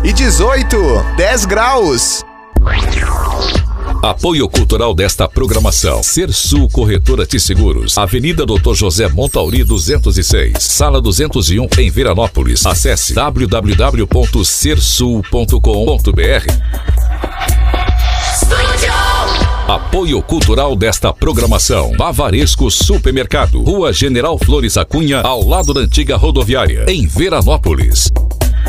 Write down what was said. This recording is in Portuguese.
e 18, 10 graus. Apoio cultural desta programação: Sersul Corretora de Seguros, Avenida Dr. José Montauri 206, Sala 201, em Veranópolis. Acesse www.sersul.com.br. Apoio cultural desta programação: Bavaresco Supermercado, Rua General Flores Acunha, ao lado da antiga rodoviária, em Veranópolis.